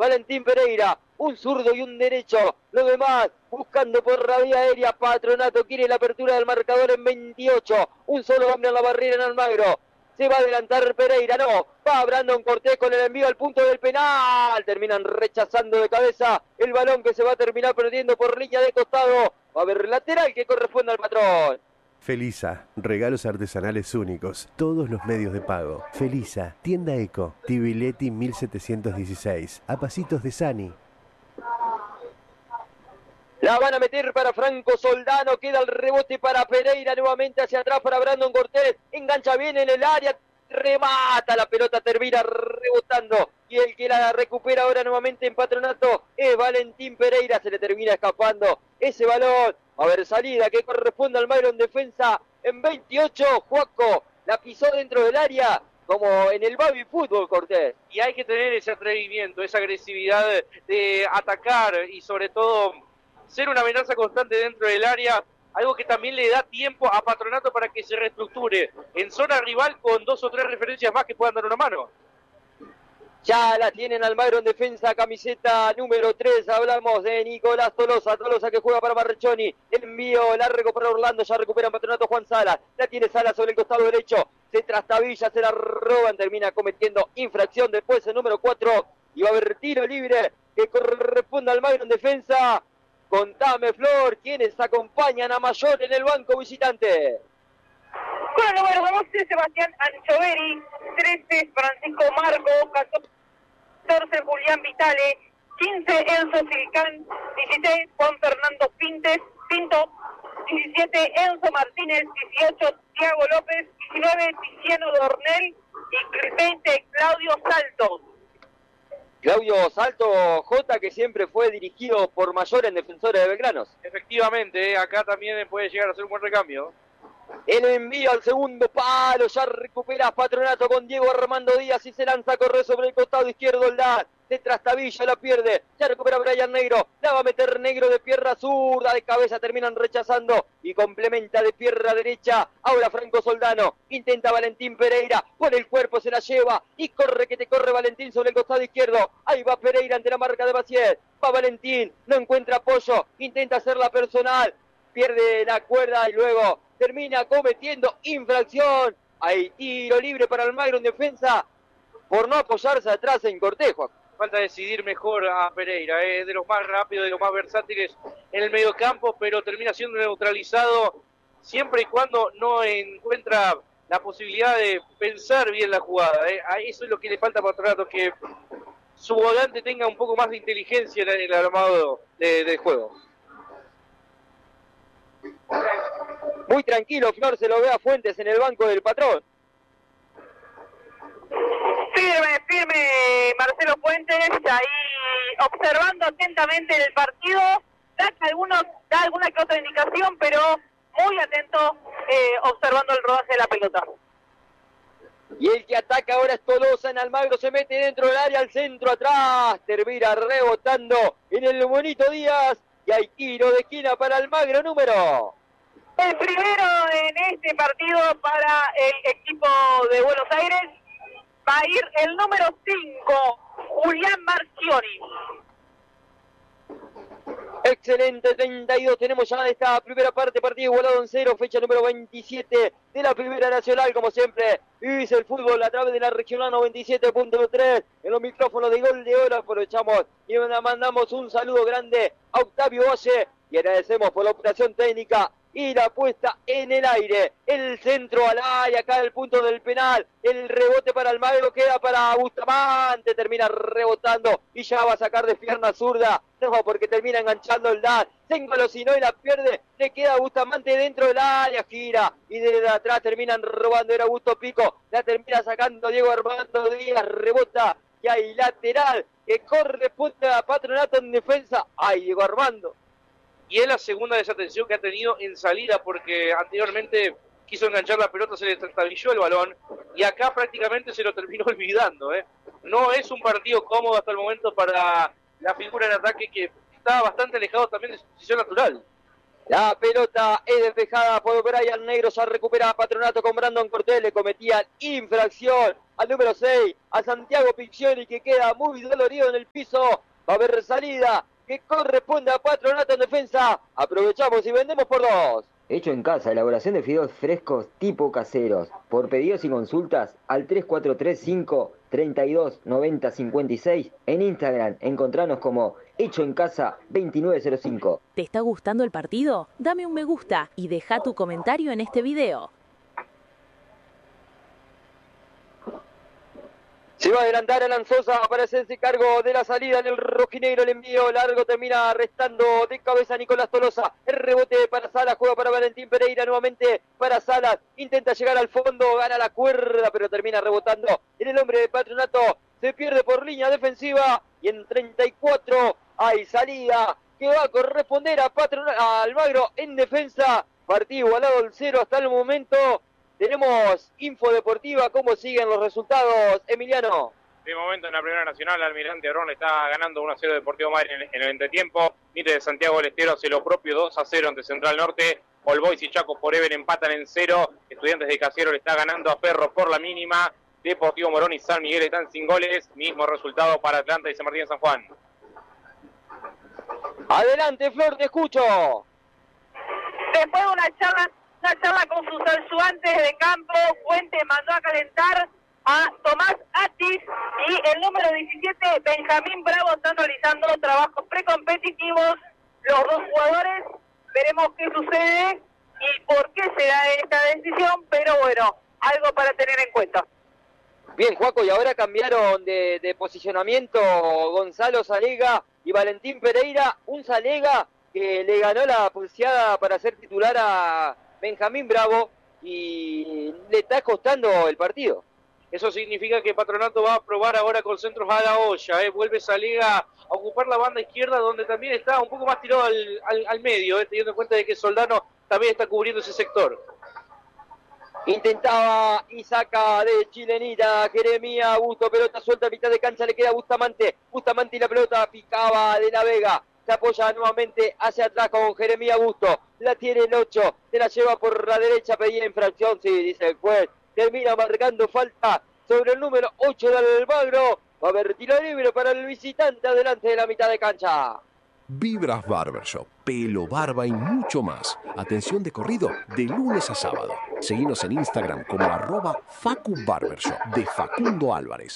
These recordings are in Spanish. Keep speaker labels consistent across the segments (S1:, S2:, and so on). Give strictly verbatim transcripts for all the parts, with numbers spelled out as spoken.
S1: Valentín Pereira, un zurdo y un derecho. Lo demás, buscando por la vía aérea, Patronato quiere la apertura del marcador en veintiocho. Un solo hombre en la barrera en Almagro. Se va a adelantar Pereira, no. Va Brandon Cortés con el envío al punto del penal. Terminan rechazando de cabeza el balón que se va a terminar perdiendo por línea de costado. Va a haber lateral que corresponde al patrón.
S2: Felisa, regalos artesanales únicos, todos los medios de pago. Felisa, tienda Eco, Tibiletti mil setecientos dieciséis, a pasitos de Sani.
S1: La van a meter para Franco Soldano, queda el rebote para Pereira, nuevamente hacia atrás para Brandon Cortés, engancha bien en el área, remata, la pelota termina rebotando, y el que la recupera ahora nuevamente en Patronato es Valentín Pereira, se le termina escapando ese balón. A ver, salida que corresponde al Almagro en defensa en veintiocho, Juaco la pisó dentro del área, como en el baby fútbol, Cortés.
S3: Y hay que tener ese atrevimiento, esa agresividad de atacar y sobre todo ser una amenaza constante dentro del área, algo que también le da tiempo a Patronato para que se reestructure en zona rival con dos o tres referencias más que puedan dar una mano.
S1: Ya la tienen Almagro en defensa, camiseta número tres, hablamos de Nicolás Tolosa, Tolosa que juega para Barrechoni, envío largo para Orlando, ya recupera Patronato Juan Salas, la tiene Salas sobre el costado derecho, se trastabilla, se la roban, termina cometiendo infracción después el número cuatro, y va a haber tiro libre que corresponde al Almagro en defensa. Contame, Flor, ¿quiénes acompañan a Mayor en el banco visitante?
S4: Con el número doce, Sebastián Anchoveri, trece, Francisco Marco, catorce, Julián Vitale, quince, Enzo Silcán, dieciséis, Juan Fernando Pintes, Pinto, diecisiete, Enzo Martínez, dieciocho, Tiago López, diecinueve, Tiziano Dornel y veinte, Claudio Saltos.
S1: Claudio Salto J, que siempre fue dirigido por Mayor en Defensores de Belgranos.
S3: Efectivamente, acá también puede llegar a ser un buen recambio.
S1: El envío al segundo palo, ya recupera Patronato con Diego Armando Díaz y se lanza a correr sobre el costado izquierdo, la de trastabilla, la pierde, ya recupera Brian Negro, la va a meter Negro de pierna zurda, de cabeza terminan rechazando y complementa de pierna derecha, ahora Franco Soldano, intenta Valentín Pereira, con el cuerpo se la lleva y corre que te corre Valentín sobre el costado izquierdo, ahí va Pereira ante la marca de Maciel, va Valentín, no encuentra apoyo, intenta hacerla personal, pierde la cuerda y luego termina cometiendo infracción. Hay tiro libre para Almagro en defensa por no apoyarse atrás en Cortejo.
S3: Falta decidir mejor a Pereira, es eh, de los más rápidos, de los más versátiles en el mediocampo, pero termina siendo neutralizado siempre y cuando no encuentra la posibilidad de pensar bien la jugada. Eh. A eso es lo que le falta a Patronato, que su volante tenga un poco más de inteligencia en el armado de, de juego.
S1: Muy tranquilo, Flor, se lo ve a Fuentes en el banco del patrón.
S4: Firme, firme Marcelo Fuentes, ahí observando atentamente el partido, da, algunos, da alguna que otra indicación, pero muy atento eh, observando el rodaje de la pelota.
S1: Y el que ataca ahora es Tolosa en Almagro, se mete dentro del área, al centro atrás, termina rebotando en el Bonito Díaz, y hay tiro de esquina para Almagro número.
S4: El primero en este partido para el equipo de Buenos Aires va a ir el número cinco, Julián Marchioni.
S1: Excelente, treinta y dos tenemos ya de esta primera parte, partido igualado en cero, fecha número veintisiete de la Primera Nacional, como siempre, vivís el fútbol a través de la Regional noventa y siete punto tres, en los micrófonos de Gol de Oro, aprovechamos y mandamos un saludo grande a Octavio Valle y agradecemos por la operación técnica y la puesta en el aire, el centro al área, acá el punto del penal, el rebote para Almagro, queda para Bustamante, termina rebotando y ya va a sacar de pierna zurda, no, porque termina enganchando el D A D, se engolosinó y la pierde, le queda Bustamante dentro del área, gira, y desde atrás terminan robando, era Augusto Pico, la termina sacando Diego Armando Díaz, rebota, y hay lateral, que corresponde a Patronato en defensa, ay, Diego Armando.
S3: Y es la segunda desatención que ha tenido en salida, porque anteriormente quiso enganchar la pelota, se le trastabilló el balón, y acá prácticamente se lo terminó olvidando. ¿eh? No es un partido cómodo hasta el momento para la figura en ataque, que está bastante alejado también de su posición natural.
S1: La pelota es despejada por Brian Negro, ya recupera Patronato con Brandon Cortés, le cometían infracción al número seis, a Santiago Piccioni, que queda muy dolorido en el piso. Va a haber salida que corresponde a Patronato en defensa. Aprovechamos y vendemos por dos.
S5: Hecho en casa, elaboración de fideos frescos tipo caseros. Por pedidos y consultas al tres cuatro tres cinco, tres dos, nueve cero cinco seis. En Instagram, encontranos como Hecho en Casa veintinueve cero cinco.
S6: ¿Te está gustando el partido? Dame un me gusta y deja tu comentario en este video.
S1: Se va a adelantar Alan Sosa para hacerse cargo de la salida en el rojinegro. El envío largo termina restando de cabeza Nicolás Tolosa. El rebote para Salas, juega para Valentín Pereira nuevamente para Salas. Intenta llegar al fondo, gana la cuerda, pero termina rebotando en el hombre de Patronato. Se pierde por línea defensiva y en treinta y cuatro hay salida que va a corresponder a Patronato, a Almagro en defensa. Partido igualado al cero hasta el momento. Tenemos info deportiva, ¿cómo siguen los resultados, Emiliano?
S7: De momento en la Primera Nacional, Almirante Brown le está ganando uno a cero Deportivo Madrid en, en el entretiempo. Mitre de Santiago del Estero hace lo propio, dos a cero ante Central Norte. All Boys y Chaco Forever empatan en cero. Estudiantes de Casiero le está ganando a Ferro por la mínima. Deportivo Morón y San Miguel están sin goles. Mismo resultado para Atlanta y San Martín de San Juan.
S1: Adelante, Flor, te escucho.
S4: Después de una charla... Una charla con sus ayudantes de campo, Fuente mandó a calentar a Tomás Atis y el número diecisiete, Benjamín Bravo, están realizando trabajos precompetitivos. Los dos jugadores, veremos qué sucede y por qué se da esta decisión, pero bueno, algo para tener en cuenta.
S1: Bien, Juaco, y ahora cambiaron de, de posicionamiento Gonzalo Salega y Valentín Pereira. Un Salega que le ganó la pulseada para ser titular a Benjamín Bravo y le está costando el partido.
S3: Eso significa que Patronato va a probar ahora con centros a la olla, ¿eh? Vuelve Salega a ocupar la banda izquierda, donde también está un poco más tirado al, al, al medio, ¿eh? Teniendo en cuenta de que Soldano también está cubriendo ese sector.
S1: Intentaba y saca de chilenita Jeremía Busto, pelota suelta a mitad de cancha, le queda Bustamante, Bustamante y la pelota picaba de la Vega. Se apoya nuevamente hacia atrás con Jeremía Busto. La tiene el ocho. Se la lleva por la derecha. Pedía infracción. Sí, dice el juez. Termina marcando falta sobre el número ocho de Almagro. Va a haber tiro libre para el visitante adelante de la mitad de cancha.
S2: Vibras Barbershop. Pelo, barba y mucho más. Atención de corrido de lunes a sábado. Seguinos en Instagram como arroba Facu Barbershop de Facundo Álvarez.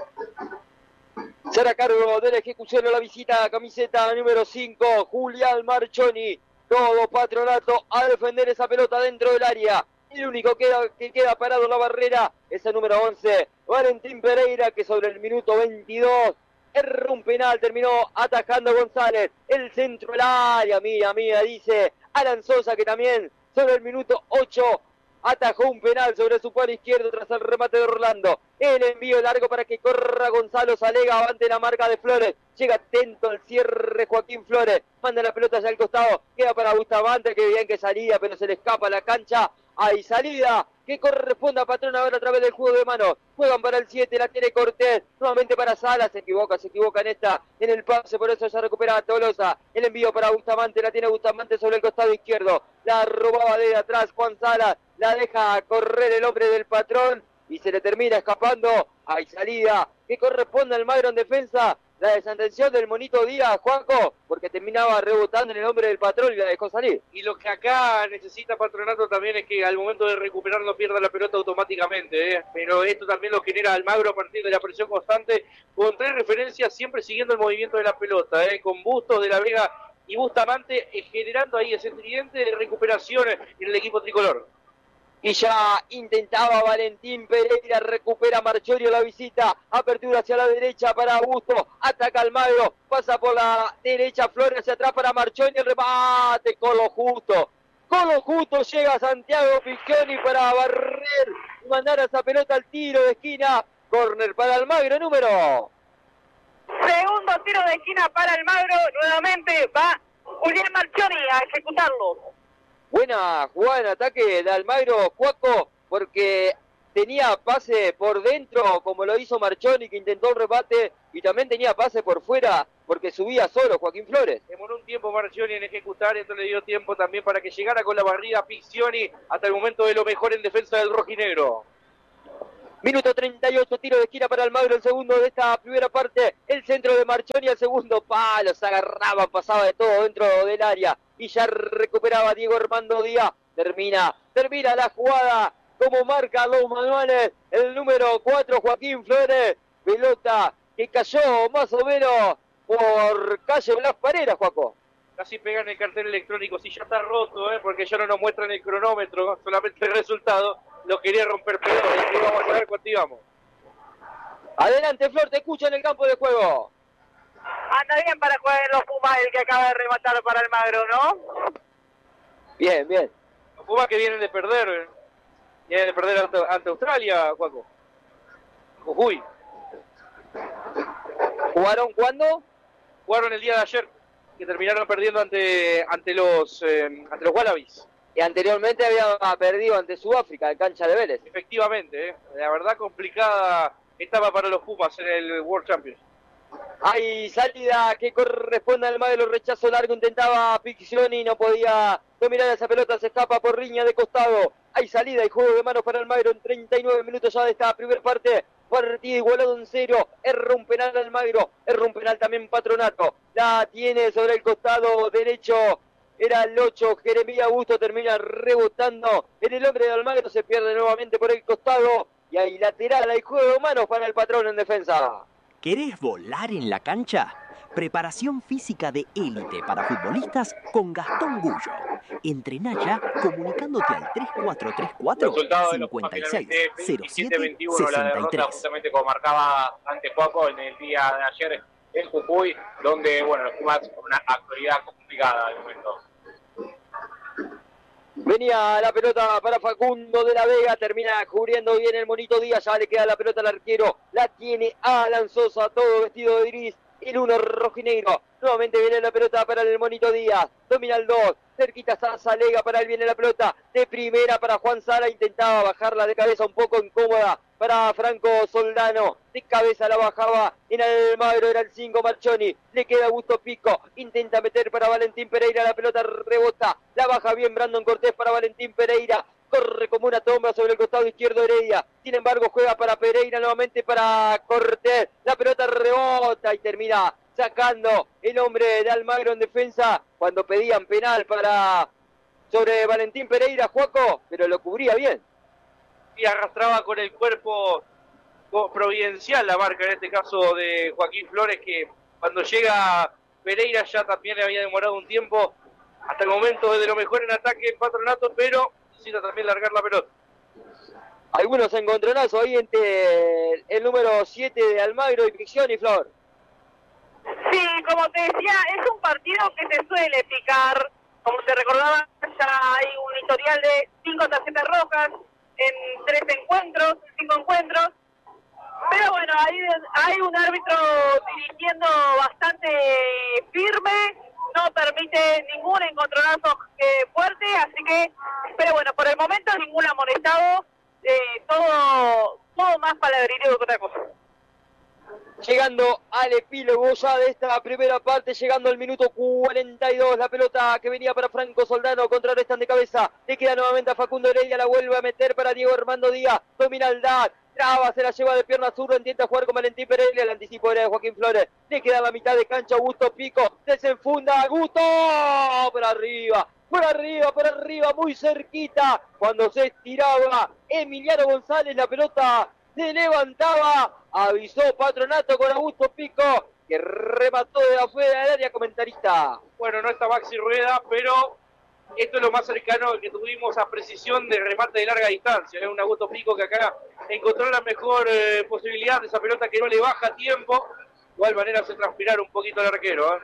S1: Será cargo de la ejecución o la visita, camiseta número cinco, Julián Marchoni. Todo Patronato a defender esa pelota dentro del área. El único que queda, que queda parado en la barrera es el número once, Valentín Pereira, que sobre el minuto veintidós erró un penal, terminó atajando González. El centro del área, mía, mía, dice Alan Sosa, que también sobre el minuto ocho atajó un penal sobre su palo izquierdo tras el remate de Orlando. El envío largo para que corra Gonzalo Salega, avante la marca de Flores. Llega atento al cierre Joaquín Flores. Manda la pelota hacia el costado. Queda para Bustamante, que bien que salía, pero se le escapa la cancha. Hay salida que corresponde a Patrón ahora a través del juego de mano. Juegan para el siete, la tiene Cortés. Nuevamente para Salas, se equivoca, se equivoca en esta, en el pase, por eso ya recupera a Tolosa. El envío para Bustamante, la tiene Bustamante sobre el costado izquierdo. La robaba de atrás Juan Salas, la deja correr el hombre del Patrón y se le termina escapando. Hay salida que corresponde al Magro en defensa. La desatención del Monito Díaz, Juanjo, porque terminaba rebotando en el hombre del Patrón y la dejó salir.
S3: Y lo que acá necesita Patronato también es que al momento de recuperar no pierda la pelota automáticamente, ¿eh? Pero esto también lo genera Almagro a partir de la presión constante, con tres referencias siempre siguiendo el movimiento de la pelota, ¿eh? Con Bustos, De la Vega y Bustamante, eh, generando ahí ese tridente de recuperación en el equipo tricolor.
S1: Y ya intentaba Valentín Pereira, recupera Marchorio la visita, apertura hacia la derecha para Augusto, ataca Almagro, pasa por la derecha Flores hacia atrás para Marchoni, el remate con lo justo, con lo justo llega Santiago Piccioni para barrer y mandar a esa pelota al tiro de esquina, córner para Almagro, número.
S4: Segundo tiro de esquina para Almagro, nuevamente va Julián Marchoni a ejecutarlo.
S1: Buena jugada en ataque de Almagro, Cuaco, porque tenía pase por dentro, como lo hizo Marchoni, que intentó el rebate y también tenía pase por fuera porque subía solo Joaquín Flores.
S3: Demoró un tiempo Marchioni en ejecutar, esto le dio tiempo también para que llegara con la barrida Piccioni hasta el momento de lo mejor en defensa del rojinegro.
S1: Minuto treinta y ocho, tiro de esquina para Almagro, el segundo de esta primera parte, el centro de Marchioni, el segundo palo, se agarraba, pasaba de todo dentro del área y ya recuperaba Diego Armando Díaz. Termina, termina la jugada, como marca los manuales, el número cuatro, Joaquín Flores, pelota que cayó más o menos por calle Blas Parera, Joaco.
S3: Casi pegan el cartel electrónico, si ya está roto, ¿eh? Porque ya no nos muestran el cronómetro, solamente el resultado. Lo quería romper peor, y vamos a ver cuánto íbamos.
S1: Adelante, Flor, te escucha en el campo de juego.
S4: Anda bien para jugar los Pumas, el que acaba de rematar para Almagro, ¿no?
S1: Bien, bien.
S3: Los Pumas que vienen de perder, ¿eh? Vienen de perder ante, ante Australia, Juaco. Jujuy.
S1: ¿Jugaron cuándo?
S3: Jugaron el día de ayer, que terminaron perdiendo ante, ante los eh, ante los Wallabies.
S1: Y anteriormente había perdido ante Sudáfrica en cancha de Vélez.
S3: Efectivamente, ¿eh? La verdad complicada etapa para los Pumas en el World Champions.
S1: Hay salida que corresponde al Almagro, rechazo largo, intentaba Piccioni, no podía dominar esa pelota, se escapa por riña de costado. Hay salida y juego de manos para Almagro en treinta y nueve minutos ya de esta primera parte. Partido igualado en cero, erra un penal Almagro, erra un penal también Patronato. La tiene sobre el costado derecho. Era el ocho, Jeremías Augusto, termina rebotando en el hombre de Almagro, se pierde nuevamente por el costado y hay lateral, hay juego de manos para el patrón en defensa.
S8: ¿Querés volar en la cancha? Preparación física de élite para futbolistas con Gastón Gullo. Entrená ya comunicándote al tres cuatro tres cuatro, cinco seis, cero siete,
S7: veintiuno, la derrota
S8: sesenta y tres.
S7: justamente como marcaba ante Juaco en el día de ayer en Jujuy, donde, bueno, los Pumas con una actualidad complicada de momento.
S1: Venía la pelota para Facundo de la Vega, termina cubriendo bien el Monito Díaz, ya le queda la pelota al arquero, la tiene Alan Sosa, todo vestido de gris, el uno rojinegro, nuevamente viene la pelota para el Monito Díaz, domina el dos, cerquita está Salega, para él viene la pelota de primera para Juan Sala, intentaba bajarla de cabeza un poco incómoda para Franco Soldano, de cabeza la bajaba en Almagro, era el cinco Marchioni, le queda Augusto Pico, intenta meter para Valentín Pereira, la pelota rebota, la baja bien Brandon Cortés para Valentín Pereira, corre como una tomba sobre el costado izquierdo Heredia, sin embargo juega para Pereira, nuevamente para Cortés, la pelota rebota y termina sacando el hombre de Almagro en defensa, cuando pedían penal para sobre Valentín Pereira, Juaco, pero lo cubría bien.
S3: Y arrastraba con el cuerpo providencial la marca, en este caso de Joaquín Flores, que cuando llega Pereira ya también le había demorado un tiempo, hasta el momento es de lo mejor en ataque en Patronato, pero necesita también largar la pelota.
S1: Algunos encontronazos ahí entre el número siete de Almagro y Piccioni, Flor.
S4: Sí, como te decía, es un partido que se suele picar. Como te recordaba, ya hay un historial de cinco tarjetas rojas en tres encuentros, cinco encuentros. Pero bueno, hay, hay un árbitro dirigiendo bastante firme, no permite ningún encontronazo eh, fuerte, así que, pero bueno, por el momento ningún amonestado, eh, todo, todo más palabrerío que otra cosa.
S1: Llegando al epílogo ya de esta primera parte, llegando al minuto cuarenta y dos, la pelota que venía para Franco Soldano, contrarrestan de cabeza, le queda nuevamente a Facundo Heredia, la vuelve a meter para Diego Armando Díaz, domina el D A D, traba, se la lleva de pierna zurda, intenta jugar con Valentín Pereira, el anticipo era de Joaquín Flores, le queda la mitad de cancha, Augusto Pico, desenfunda, Augusto, por arriba, por arriba, por arriba, muy cerquita, cuando se estiraba Emiliano González, la pelota se levantaba, avisó Patronato con Augusto Pico, que remató de afuera del área, comentarista.
S3: Bueno, no está Maxi Rueda, pero esto es lo más cercano que tuvimos a precisión de remate de larga distancia. Es un Augusto Pico que acá encontró la mejor eh, posibilidad de esa pelota que no le baja tiempo. De igual manera hace transpirar un poquito al arquero. ¿eh?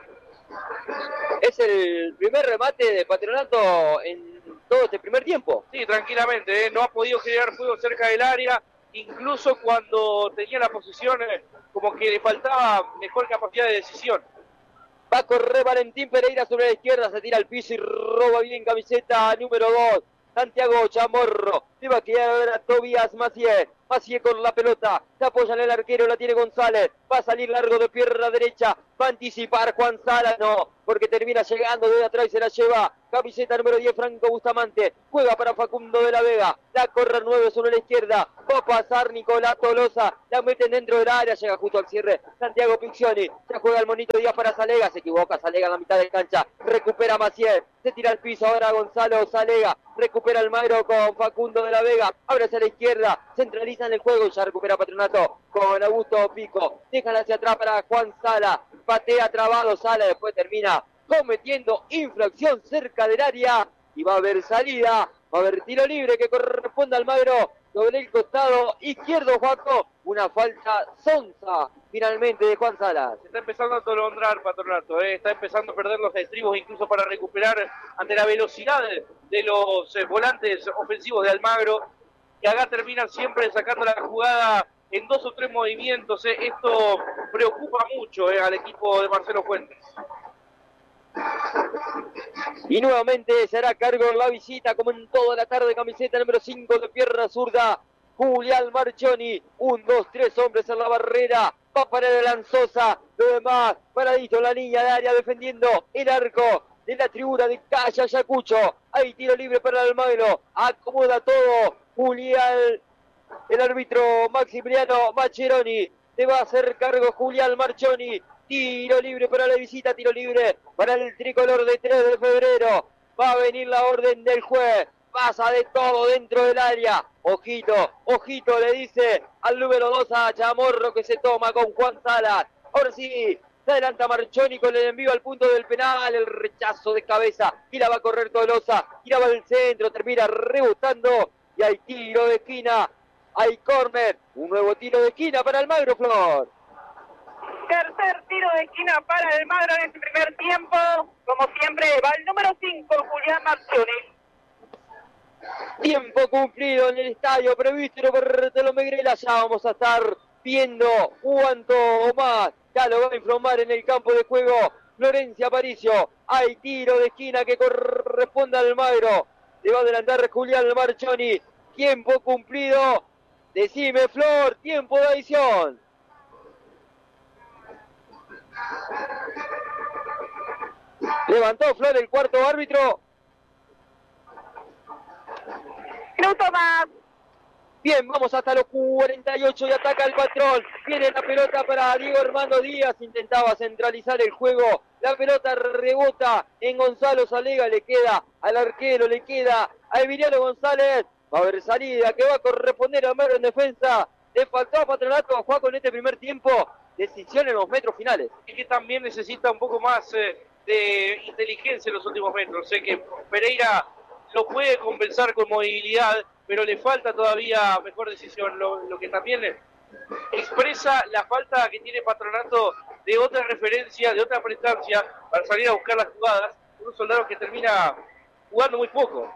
S1: Es el primer remate de Patronato en todo este primer tiempo.
S3: Sí, tranquilamente. ¿eh? No ha podido generar fuego cerca del área. Incluso cuando tenía la posición, eh, como que le faltaba mejor capacidad de decisión.
S1: Va a correr Valentín Pereira sobre la izquierda, se tira al piso y roba bien camiseta número dos. Santiago Chamorro, le va a quedar ahora Tobías Maciel. Macié con la pelota, se apoya en el arquero, la tiene González, va a salir largo de pierna derecha, va a anticipar Juan Sala, no, porque termina llegando de atrás y se la lleva, camiseta número diez, Franco Bustamante, juega para Facundo de la Vega, la corre nueve sobre la izquierda, va a pasar Nicolás Tolosa, la meten dentro del área, llega justo al cierre, Santiago Piccioni, ya juega el monito Díaz para Salega, se equivoca Salega en la mitad de cancha, recupera Macié, se tira al piso ahora Gonzalo Salega, recupera Almagro con Facundo de la Vega, abre hacia la izquierda, centraliza en el juego y ya recupera Patronato con Augusto Pico, dejan hacia atrás para Juan Sala, patea trabado Sala, después termina cometiendo infracción cerca del área y va a haber salida, va a haber tiro libre que corresponde a Almagro sobre el costado izquierdo, Joaco, una falta sonsa finalmente de Juan Sala.
S3: Se está empezando a atolondrar Patronato, ¿eh? Está empezando a perder los estribos incluso para recuperar ante la velocidad de los eh, volantes ofensivos de Almagro, que acá terminan siempre sacando la jugada en dos o tres movimientos. ¿eh? Esto preocupa mucho ¿eh? al equipo de Marcelo Fuentes.
S1: Y nuevamente será cargo en la visita, como en toda la tarde, camiseta número cinco de pierna zurda, Julián Marchioni. Un, dos, tres hombres en la barrera, va para el Lanzosa, lo demás, paradito en la línea de área, defendiendo el arco de la tribuna de Calle Ayacucho. Hay tiro libre para el Almagro, acomoda todo Julián, el árbitro Maximiliano Maccheroni, se va a hacer cargo Julián Marchioni. Tiro libre para la visita, tiro libre para el tricolor de tres de febrero. Va a venir la orden del juez. Pasa de todo dentro del área. Ojito, ojito, le dice al número dos a Chamorro, que se toma con Juan Salas. Ahora sí, se adelanta Marchioni con el envío al punto del penal. El rechazo de cabeza. Y la va a correr Tolosa. Tiraba al centro, termina rebotando. Y hay tiro de esquina. Hay córner. Un nuevo tiro de esquina para Almagro, Flor.
S4: Tercer tiro de esquina para el Almagro en este primer tiempo. Como siempre, va el número cinco, Julián Marchioni.
S1: Tiempo cumplido en el estadio previsto por Bertelo Megrela. Ya vamos a estar viendo cuánto más. Ya lo va a informar en el campo de juego Florencia Aparicio. Hay tiro de esquina que corresponde al Almagro. Le va a adelantar Julián Marchioni. Tiempo cumplido. Decime, Flor, tiempo de adición. Levantó Flor el cuarto árbitro.
S4: Minuto más.
S1: Bien, vamos hasta los cuarenta y ocho y ataca el patrón. Viene la pelota para Diego Armando Díaz. Intentaba centralizar el juego. La pelota rebota en Gonzalo Salega. Le queda al arquero, le queda a Emiliano González. Va a haber salida que va a corresponder a Almagro en defensa. Le faltó a Patronato a jugar con este primer tiempo. Decisión en los metros finales.
S3: Y que también necesita un poco más eh, de inteligencia en los últimos metros. Sé que Pereira lo puede compensar con movilidad, pero le falta todavía mejor decisión. Lo, lo que también expresa la falta que tiene Patronato de otra referencia, de otra prestancia para salir a buscar las jugadas. Un soldado que termina jugando muy poco.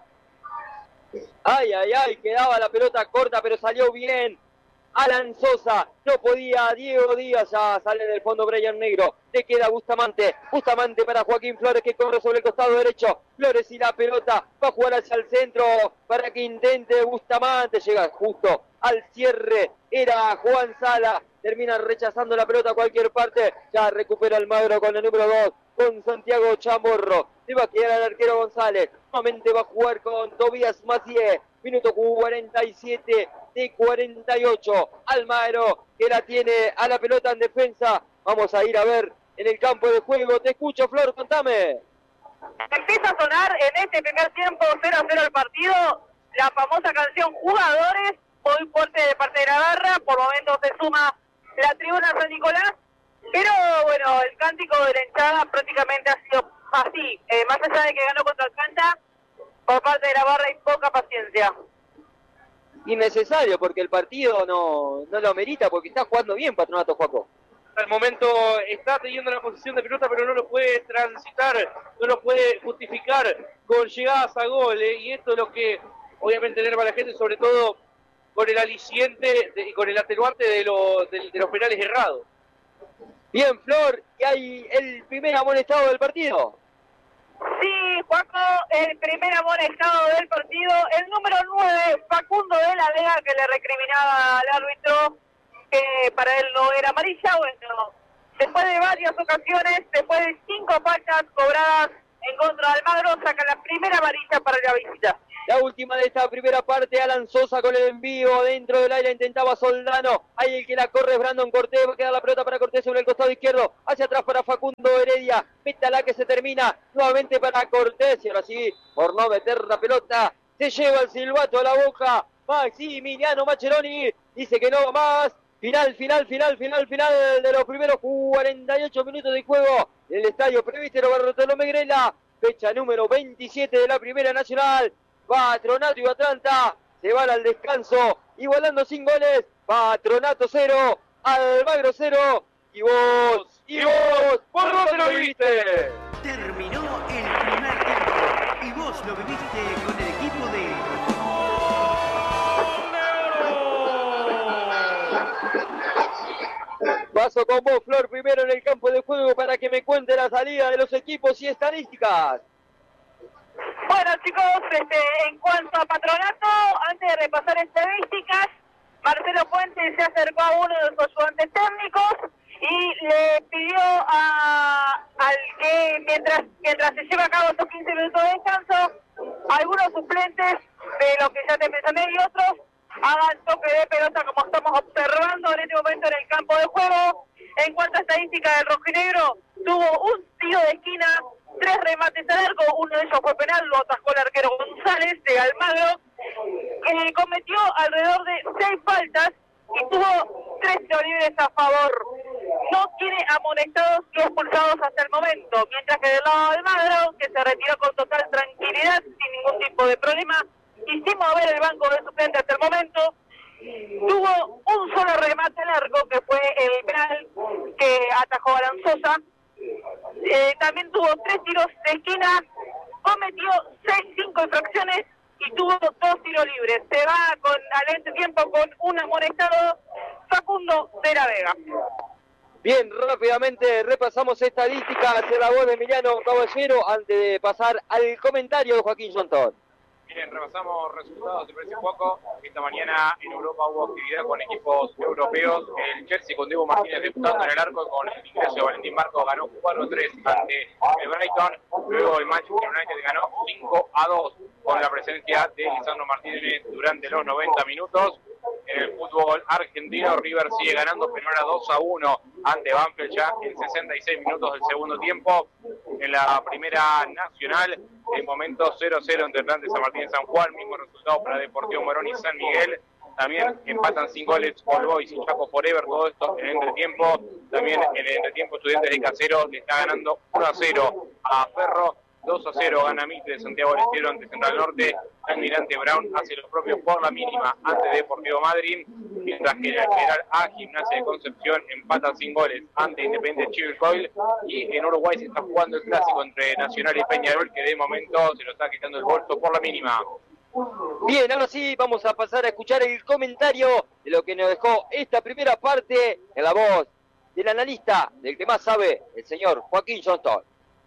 S1: Ay, ay, ay, quedaba la pelota corta, pero salió bien. Alan Sosa, no podía, Diego Díaz, ya sale del fondo Brian Negro, le queda Bustamante, Bustamante para Joaquín Flores que corre sobre el costado derecho, Flores y la pelota, va a jugar hacia el centro para que intente Bustamante, llega justo al cierre, era Juan Sala, termina rechazando la pelota a cualquier parte, ya recupera Almagro con el número dos, con Santiago Chamorro, se va a quedar al arquero González, nuevamente va a jugar con Tobías Macié, minuto cuarenta y siete de cuarenta y ocho, Almagro que la tiene a la pelota en defensa, vamos a ir a ver en el campo de juego, te escucho Flor, contame.
S4: Empieza a sonar en este primer tiempo cero a cero el partido, la famosa canción Jugadores, muy fuerte de parte de la barra, por momentos se suma la tribuna San Nicolás, pero bueno, el cántico de la hinchada prácticamente ha sido así, eh, más allá de que ganó contra Alcántara, por parte de la barra hay poca paciencia.
S1: Innecesario, porque el partido no, no lo amerita, porque está jugando bien Patronato, Joaco.
S3: Al momento está teniendo la posición de pelota, pero no lo puede transitar, no lo puede justificar con llegadas a gol, ¿eh? Y esto es lo que obviamente enerva a la gente, sobre todo con el aliciente y con el atenuante de, lo, de, de los penales errados.
S1: Bien, Flor, y hay el primer amonestado del partido.
S4: Sí, Juaco, el primer amonestado del partido, el número nueve, Facundo de la Vega, que le recriminaba al árbitro que para él no era amarilla. Bueno, después de varias ocasiones, después de cinco faltas cobradas en contra de Almagro, saca la primera amarilla para la visita.
S1: La última de esta primera parte, Alan Sosa con el envío dentro del área, intentaba Soldano, ahí el que la corre es Brandon Cortés, queda la pelota para Cortés sobre el costado izquierdo, hacia atrás para Facundo Heredia, métala que se termina, nuevamente para Cortés, y ahora sí, por no meter la pelota, se lleva el silbato a la boca, Maximiliano Maccheroni, dice que no más, final, final, final, final, final de los primeros cuarenta y ocho minutos de juego, en el estadio Presbítero Bartolomé Grela, fecha número veintisiete de la Primera Nacional. Patronato y Atlanta se van al descanso, igualando sin goles. Patronato cero, Almagro cero. Y vos, y vos, ¿por dónde lo viviste?
S8: Terminó el primer tiempo y vos lo viviste con el equipo de...
S1: Paso con vos, Flor, primero en el campo de juego para que me cuente la salida de los equipos y estadísticas.
S4: Bueno, chicos, este, en cuanto a Patronato, antes de repasar estadísticas, Marcelo Puente se acercó a uno de sus ayudantes técnicos y le pidió a, al que mientras, mientras se lleva a cabo estos quince minutos de descanso, algunos suplentes de lo que ya te mencioné y otros hagan toque de pelota como estamos observando en este momento en el campo de juego. En cuanto a estadísticas del rojinegro, tuvo un tiro de esquina, tres remates al arco, uno de ellos fue penal, lo atajó el arquero González de Almagro, que cometió alrededor de seis faltas y tuvo tres tiros libres a favor. No tiene amonestados ni expulsados hasta el momento, mientras que del lado de Almagro, que se retiró con total tranquilidad, sin ningún tipo de problema, y sin mover el banco de suplentes hasta el momento, tuvo un solo remate al arco, que fue el penal que atajó Alan Sosa. Eh, también tuvo tres tiros de esquina, cometió seis, cinco infracciones y tuvo dos tiros libres. Se va con al este tiempo con un amonestado, Facundo de la Vega.
S1: Bien, rápidamente repasamos estadísticas en la voz de Emiliano Caballero antes de pasar al comentario de Joaquín Jontón.
S7: Bien, repasamos resultados, ¿te parece poco? Esta mañana en Europa hubo actividad con equipos europeos. El Chelsea con Diego Martínez debutando en el arco, con el ingreso de Valentín Marcos ganó cuatro a tres ante el Brighton. Luego el Manchester United ganó cinco a dos con la presencia de Lisandro Martínez durante los noventa minutos. En el fútbol argentino, River sigue ganando, pero ahora dos a uno ante Banfield ya en sesenta y seis minutos del segundo tiempo. En la Primera Nacional, en momento cero a cero entre Atlanta y San Martín de San Juan, mismo resultado para Deportivo Morón y San Miguel. También empatan sin goles All Boys y Chaco Forever, todo esto en el entretiempo. También en el entretiempo Estudiantes de Casero le está ganando uno a cero a Ferro. dos a cero gana Mitre de Santiago del Estero ante Central Norte. Almirante Brown hace lo propio por la mínima ante Deportivo Madryn, mientras que el General A, Gimnasia de Concepción, empatan sin goles ante Independiente Chivilcoy. Y en Uruguay se está jugando el clásico entre Nacional y Peñarol, que de momento se lo está quitando el bolso por la mínima.
S1: Bien, ahora sí vamos a pasar a escuchar el comentario de lo que nos dejó esta primera parte en la voz del analista, del que más sabe, el señor Joaquín Jontón.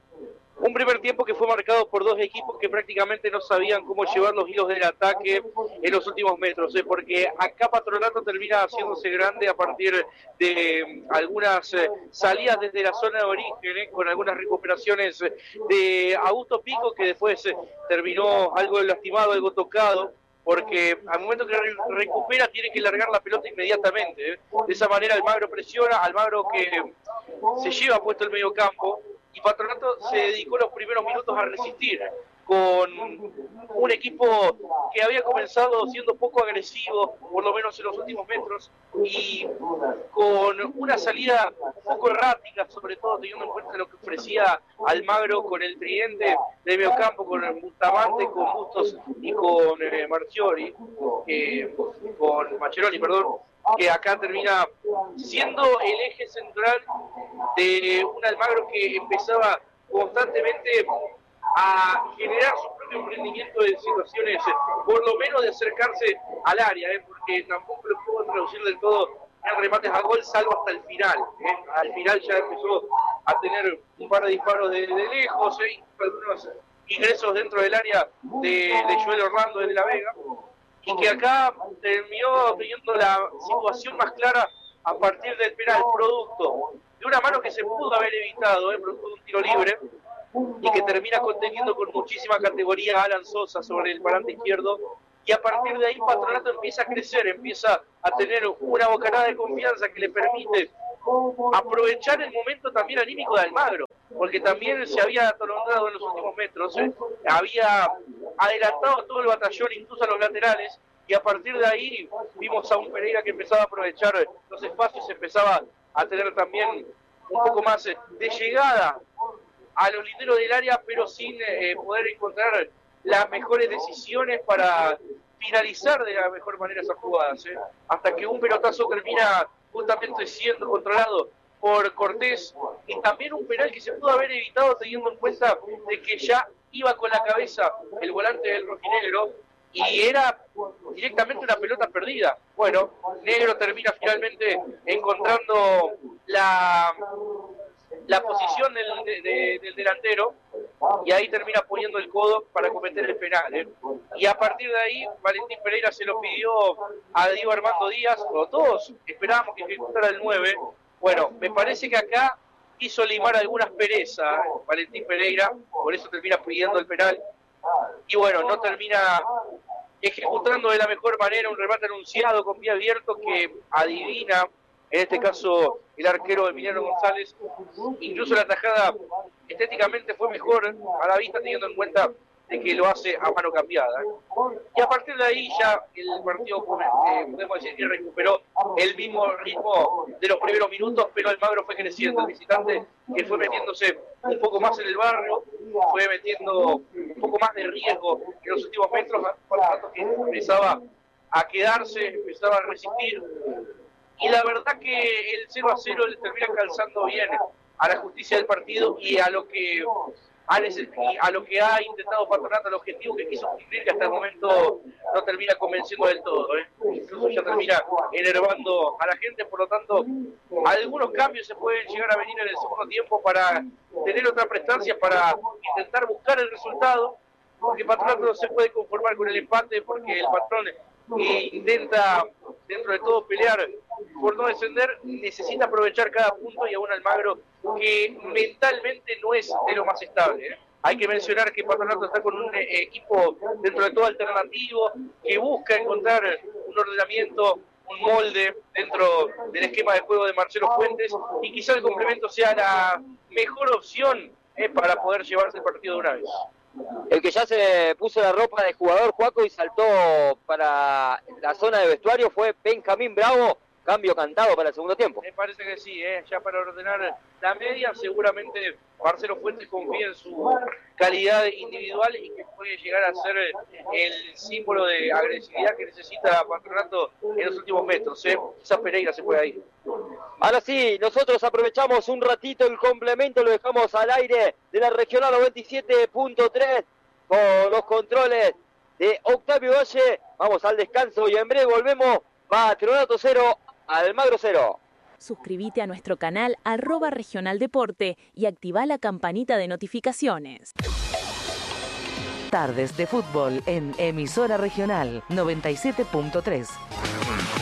S3: Un primer tiempo que fue marcado por dos equipos que prácticamente no sabían cómo llevar los hilos del ataque en los últimos metros, ¿eh? Porque acá Patronato termina haciéndose grande a partir de algunas eh, salidas desde la zona de origen, ¿eh? Con algunas recuperaciones de Augusto Pico, que después eh, terminó algo lastimado, algo tocado, porque al momento que recupera tiene que largar la pelota inmediatamente, ¿eh? De esa manera Almagro presiona, Almagro que se lleva puesto el medio campo, y Patronato se dedicó los primeros minutos a resistir con un equipo que había comenzado siendo poco agresivo, por lo menos en los últimos metros, y con una salida poco errática, sobre todo teniendo en cuenta lo que ofrecía Almagro con el tridente de mediocampo, con el Bustamante, con Bustos y con eh, Marchiori, eh, con Maccheroni, perdón, que acá termina siendo el eje central de un Almagro que empezaba constantemente a generar su propio emprendimiento de situaciones, por lo menos de acercarse al área, ¿eh? Porque tampoco lo puedo traducir del todo en remates a gol, salvo hasta el final, ¿eh? Al final ya empezó a tener un par de disparos de, de lejos, ¿eh? Algunos ingresos dentro del área de, de Joel Orlando de la Vega, y que acá terminó teniendo la situación más clara a partir del penal, producto de una mano que se pudo haber evitado, ¿eh? Producto de un tiro libre, y que termina conteniendo con muchísima categoría a Alan Sosa sobre el parante izquierdo, y a partir de ahí Patronato empieza a crecer, empieza a tener una bocanada de confianza que le permite aprovechar el momento también anímico de Almagro, porque también se había atolondrado en los últimos metros, ¿eh? Había adelantado todo el batallón, incluso a los laterales, y a partir de ahí vimos a un Pereira que empezaba a aprovechar los espacios, empezaba a tener también un poco más de llegada a los linderos del área, pero sin eh, poder encontrar las mejores decisiones para finalizar de la mejor manera esas jugadas, ¿eh? Hasta que un pelotazo termina justamente siendo controlado por Cortés, y también un penal que se pudo haber evitado teniendo en cuenta de que ya iba con la cabeza el volante del rojinegro y era directamente una pelota perdida. Bueno, Negro termina finalmente encontrando la, la posición del, de, de, del delantero, y ahí termina poniendo el codo para cometer el penal, ¿eh? Y a partir de ahí Valentín Pereira se lo pidió a Diego Armando Díaz, o todos esperábamos que ejecutara el nueve. Bueno, me parece que acá hizo limar algunas perezas Valentín Pereira, por eso termina pidiendo el penal, y bueno, no termina ejecutando de la mejor manera un remate anunciado con pie abierto que adivina, en este caso el arquero Emiliano González. Incluso la tajada estéticamente fue mejor a la vista, teniendo en cuenta de que lo hace a mano cambiada. Y a partir de ahí ya el partido, eh, podemos decir que recuperó el mismo ritmo de los primeros minutos, pero Almagro fue creciendo. El visitante que fue metiéndose un poco más en el barrio, fue metiendo un poco más de riesgo en los últimos metros, por tanto que empezaba a quedarse, empezaba a resistir. Y la verdad que el cero a cero le termina calzando bien a la justicia del partido y a lo que a, a lo que ha intentado Patronato, el objetivo que quiso cumplir, que hasta el momento no termina convenciendo del todo, ¿eh? Incluso ya termina enervando a la gente. Por lo tanto, algunos cambios se pueden llegar a venir en el segundo tiempo para tener otra prestancia, para intentar buscar el resultado, porque Patronato no se puede conformar con el empate, porque el patrón que intenta dentro de todo pelear por no descender, necesita aprovechar cada punto, y a un Almagro que mentalmente no es de lo más estable, ¿eh? Hay que mencionar que Patronato está con un eh, equipo dentro de todo alternativo, que busca encontrar un ordenamiento, un molde dentro del esquema de juego de Marcelo Fuentes, y quizá el complemento sea la mejor opción eh, para poder llevarse el partido de una vez.
S1: El que ya se puso la ropa de jugador, Juaco, y saltó para la zona de vestuario fue Benjamín Bravo. Cambio cantado para el segundo tiempo.
S3: Me parece que sí, ¿eh? Ya para ordenar la media, seguramente Marcelo Fuentes confía en su calidad individual y que puede llegar a ser el símbolo de agresividad que necesita Patronato en los últimos metros, ¿eh? Quizás Pereira se puede ir.
S1: Ahora sí, nosotros aprovechamos un ratito el complemento, lo dejamos al aire de la Regional noventa y siete punto tres con los controles de Octavio Valle. Vamos al descanso y en breve volvemos. Patronato cero, Almagro cero.
S6: Suscríbete a nuestro canal arroba Regional Deporte y activa la campanita de notificaciones.
S9: Tardes de fútbol en emisora regional noventa y siete punto tres.